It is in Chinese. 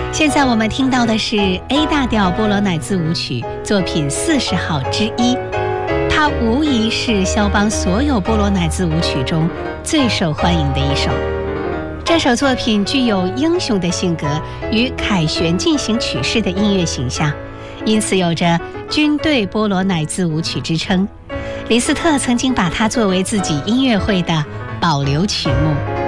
现在我们听到的是 A 大调波罗乃兹舞曲作品40号之一，它无疑是肖邦所有波罗乃兹舞曲中最受欢迎的一首。这首作品具有英雄的性格与凯旋进行曲式的音乐形象，因此有着军队波罗乃兹舞曲之称。李斯特曾经把它作为自己音乐会的保留曲目。